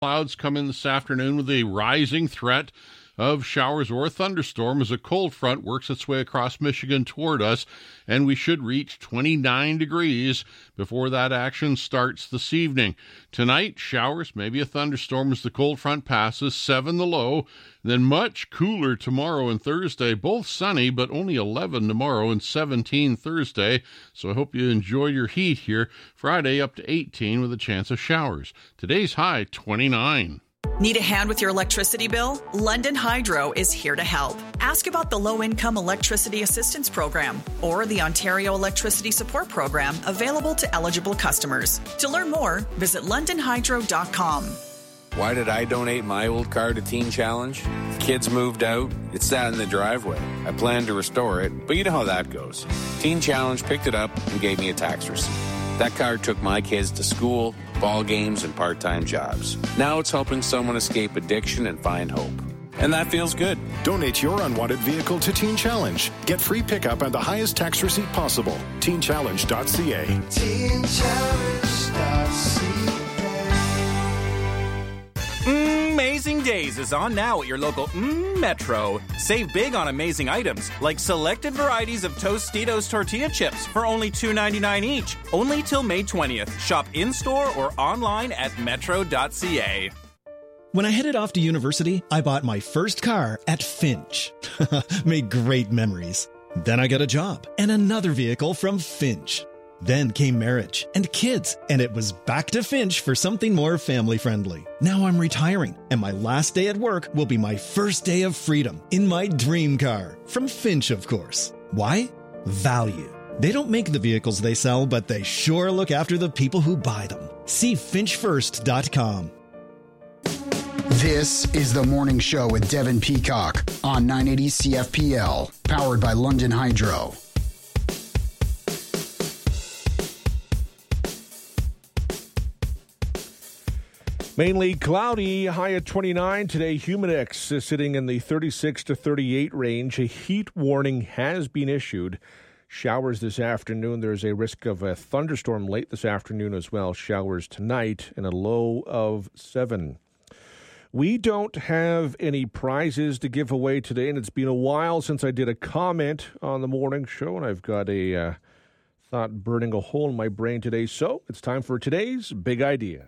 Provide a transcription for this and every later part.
Clouds come in this afternoon with a rising threat of showers or thunderstorm as a cold front works its way across Michigan toward us, and we should reach 29 degrees before that action starts this evening. Tonight, showers, maybe a thunderstorm as the cold front passes, 7 the low, then much cooler tomorrow and Thursday, both sunny, but only 11 tomorrow and 17 Thursday, so I hope you enjoy your heat here. Friday up to 18 with a chance of showers. Today's high, 29. Need a hand with your electricity bill? London Hydro is here to help. Ask about the Low-Income Electricity Assistance Program or the Ontario Electricity Support Program available to eligible customers. To learn more, visit londonhydro.com. Why did I donate my old car to Teen Challenge? Kids moved out. It sat in the driveway. I planned to restore it, but you know how that goes. Teen Challenge picked it up and gave me a tax receipt. That car took my kids to school, ball games, and part-time jobs. Now it's helping someone escape addiction and find hope. And that feels good. Donate your unwanted vehicle to Teen Challenge. Get free pickup and the highest tax receipt possible. TeenChallenge.ca. TeenChallenge.ca. Amazing Days is on now at your local Metro. Save big on amazing items like selected varieties of Tostitos tortilla chips for only $2.99 each. Only till May 20th. Shop in-store or online at metro.ca. When I headed off to university, I bought my first car at Finch. Made great memories. Then I got a job and another vehicle from Finch. Then came marriage and kids, and it was back to Finch for something more family-friendly. Now I'm retiring, and my last day at work will be my first day of freedom in my dream car. From Finch, of course. Why? Value. They don't make the vehicles they sell, but they sure look after the people who buy them. See finchfirst.com. This is The Morning Show with Devin Peacock on 980 CFPL, powered by London Hydro. Mainly cloudy, high at 29. Today, Humidex is sitting in the 36 to 38 range. A heat warning has been issued. Showers this afternoon. There's a risk of a thunderstorm late this afternoon as well. Showers tonight and a low of 7. We don't have any prizes to give away today, and it's been a while since I did a comment on the morning show, and I've got a thought burning a hole in my brain today. So it's time for today's big idea.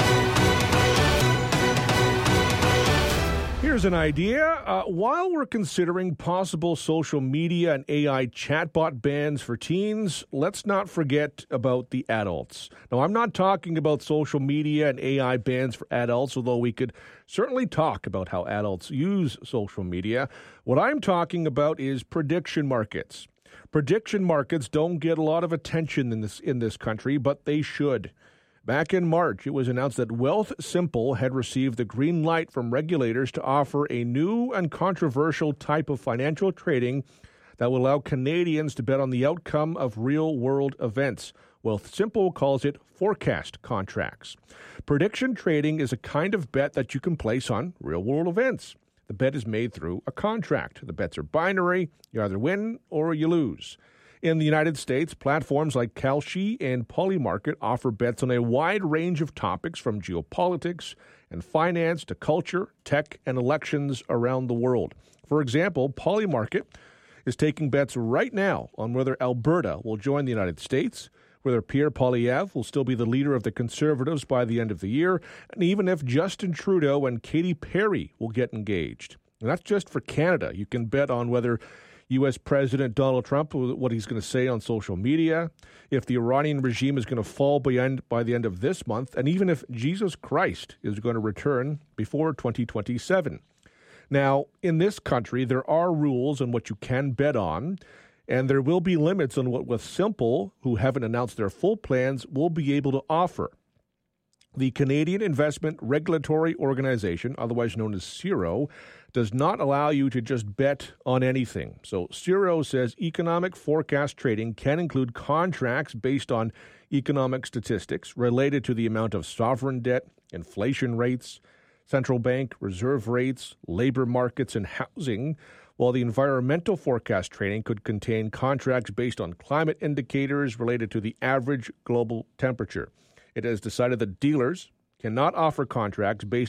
Here's an idea. While we're considering possible social media and AI chatbot bans for teens, let's not forget about the adults. Now, I'm not talking about social media and AI bans for adults, although we could certainly talk about how adults use social media. What I'm talking about is prediction markets. Prediction markets don't get a lot of attention in this country, but they should. Back in March, it was announced that Wealthsimple had received the green light from regulators to offer a new and controversial type of financial trading that will allow Canadians to bet on the outcome of real-world events. Wealthsimple calls it forecast contracts. Prediction trading is a kind of bet that you can place on real-world events. The bet is made through a contract. The bets are binary. You either win or you lose. In the United States, platforms like Kalshi and Polymarket offer bets on a wide range of topics from geopolitics and finance to culture, tech, and elections around the world. For example, Polymarket is taking bets right now on whether Alberta will join the United States, whether Pierre Poilievre will still be the leader of the Conservatives by the end of the year, and even if Justin Trudeau and Katy Perry will get engaged. And that's just for Canada. You can bet on whether U.S. President Donald Trump, what he's going to say on social media, if the Iranian regime is going to fall by the end of this month, and even if Jesus Christ is going to return before 2027. Now, in this country, there are rules on what you can bet on, and there will be limits on what Wealthsimple, who haven't announced their full plans, will be able to offer. The Canadian Investment Regulatory Organization, otherwise known as CIRO, does not allow you to just bet on anything. So CIRO says economic forecast trading can include contracts based on economic statistics related to the amount of sovereign debt, inflation rates, central bank reserve rates, labor markets, and housing, while the environmental forecast trading could contain contracts based on climate indicators related to the average global temperature. It has decided that dealers cannot offer contracts based